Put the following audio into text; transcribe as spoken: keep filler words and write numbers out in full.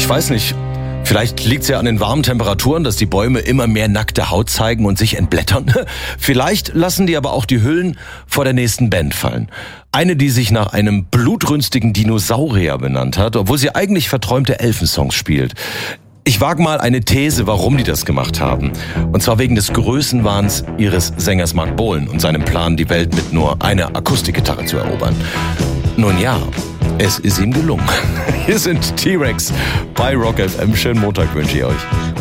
ich weiß nicht. Vielleicht liegt es ja an den warmen Temperaturen, dass die Bäume immer mehr nackte Haut zeigen und sich entblättern. Vielleicht lassen die aber auch die Hüllen vor der nächsten Band fallen. Eine, die sich nach einem blutrünstigen Dinosaurier benannt hat, obwohl sie eigentlich verträumte Elfensongs spielt. Ich wage mal eine These, warum die das gemacht haben. Und zwar wegen des Größenwahns ihres Sängers Mark Bolan und seinem Plan, die Welt mit nur einer Akustikgitarre zu erobern. Nun ja, es ist ihm gelungen. Hier sind T-Rex bei Rock F M. Schönen Montag wünsche ich euch.